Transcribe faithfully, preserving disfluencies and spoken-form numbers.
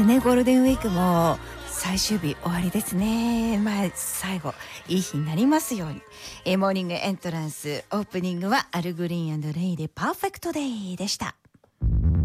ね、ゴールデンウィークも最終日終わりですね。まあ最後いい日になりますように。えーモーニングエントランスオープニングはアルグリーン&レイでパーフェクトデイでした。